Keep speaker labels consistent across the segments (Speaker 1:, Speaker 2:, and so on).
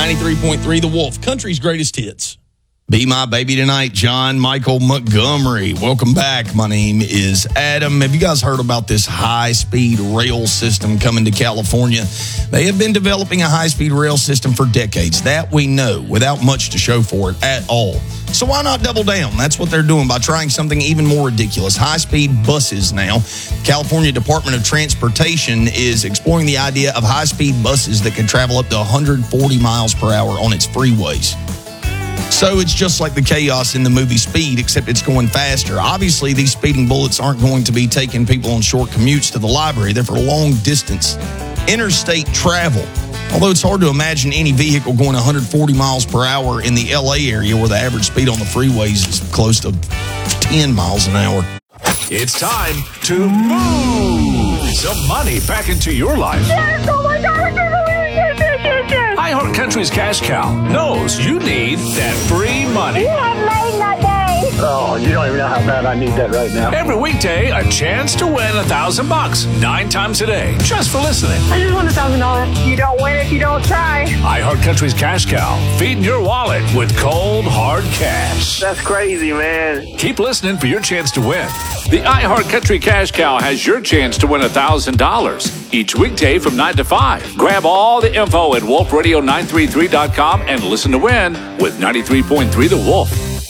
Speaker 1: 93.3 The Wolf, country's greatest hits. Be My Baby Tonight, John Michael Montgomery. Welcome back. My name is Adam. Have you guys heard about this high-speed rail system coming to California? They have been developing a high-speed rail system for decades. That we know, without much to show for it at all. So why not double down? That's what they're doing by trying something even more ridiculous. High-speed buses now. California Department of Transportation is exploring the idea of high-speed buses that can travel up to 140 miles per hour on its freeways. So it's just like the chaos in the movie Speed, except it's going faster. Obviously, these speeding bullets aren't going to be taking people on short commutes to the library. They're for long-distance interstate travel. Although it's hard to imagine any vehicle going 140 miles per hour in the L.A. area where the average speed on the freeways is close to 10 miles an hour.
Speaker 2: It's time to move some money back into your life.
Speaker 3: Yes, oh my God, I can't believe it. Yes.
Speaker 2: iHeart Country's Cash Cow knows you need that free money.
Speaker 3: You have made my day.
Speaker 4: Oh, you don't even know how bad I need that right now.
Speaker 2: Every weekday, a chance to win $1,000 9 times a day, just for listening.
Speaker 3: I just won $1,000. You don't win if you don't try.
Speaker 2: iHeart Country's Cash Cow, feeding your wallet with cold, hard cash.
Speaker 4: That's crazy, man.
Speaker 2: Keep listening for your chance to win. The iHeart Country Cash Cow has your chance to win $1,000 each weekday from 9 to 5. Grab all the info at wolfradio933.com and listen to win with 93.3 The Wolf.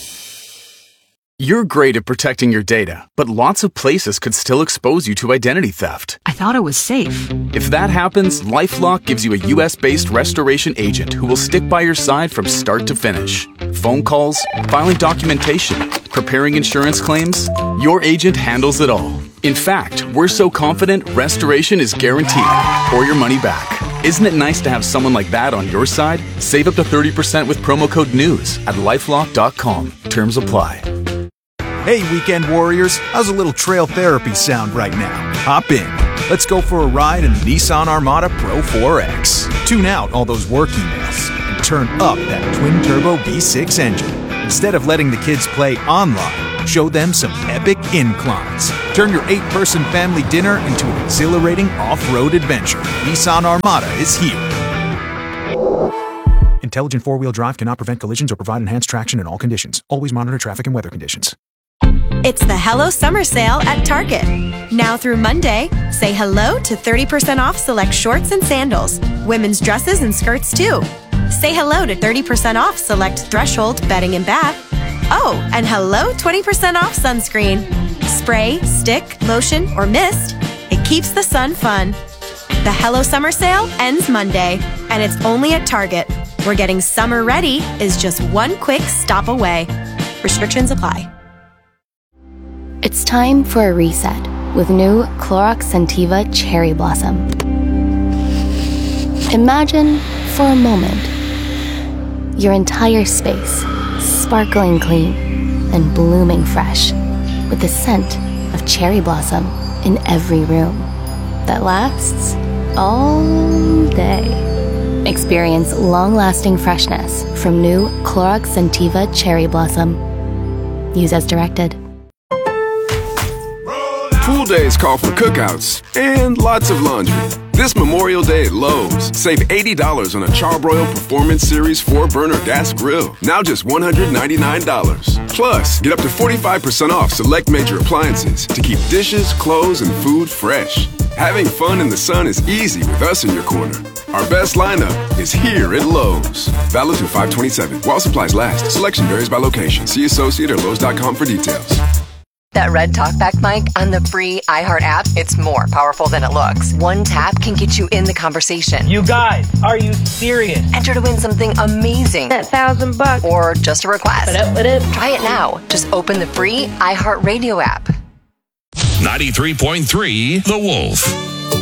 Speaker 5: You're great at protecting your data, but lots of places could still expose you to identity theft.
Speaker 6: I thought it was safe.
Speaker 5: If that happens, LifeLock gives you a U.S.-based restoration agent who will stick by your side from start to finish. Phone calls, filing documentation, preparing insurance claims, your agent handles it all. In fact, we're so confident restoration is guaranteed or your money back. Isn't it nice to have someone like that on your side? Save up to 30% with promo code NEWS at LifeLock.com. Terms apply.
Speaker 7: Hey, weekend warriors, how's a little trail therapy sound right now? Hop in. Let's go for a ride in the Nissan Armada Pro 4X. Tune out all those work emails and turn up that twin-turbo V6 engine. Instead of letting the kids play online, show them some epic inclines. Turn your 8-person family dinner into an exhilarating off-road adventure. Nissan Armada is here. Intelligent four-wheel drive cannot prevent collisions or provide enhanced traction in all conditions. Always monitor traffic and weather conditions.
Speaker 8: It's the Hello Summer Sale at Target. Now through Monday, say hello to 30% off select shorts and sandals, women's dresses and skirts too. Say hello to 30% off select Threshold bedding and bath. Oh, and hello 20% off sunscreen. Spray, stick, lotion, or mist. It keeps the sun fun. The Hello Summer Sale ends Monday, and it's only at Target, where getting summer ready is just one quick stop away. Restrictions apply.
Speaker 9: It's time for a reset with new Clorox Scentiva Cherry Blossom. Imagine, for a moment, your entire space sparkling clean and blooming fresh with the scent of cherry blossom in every room that lasts all day. Experience long-lasting freshness from new Clorox Scentiva Cherry Blossom. Use as directed.
Speaker 10: Pool days call for cookouts and lots of laundry. This Memorial Day at Lowe's, save $80 on a Charbroil Performance Series 4-burner gas grill, now just $199. Plus, get up to 45% off select major appliances to keep dishes, clothes, and food fresh. Having fun in the sun is easy with us in your corner. Our best lineup is here at Lowe's. Valid through 5/27. While supplies last. Selection varies by location. See associate or Lowe's.com for details.
Speaker 11: That red talkback mic on the free iHeart app, it's more powerful than it looks. One tap can get you in the conversation.
Speaker 12: You guys, are you serious?
Speaker 11: Enter to win something amazing.
Speaker 3: That $1,000.
Speaker 11: Or just a request.
Speaker 3: What up?
Speaker 11: Try it now. Just open the free iHeart Radio app.
Speaker 2: 93.3 The Wolf.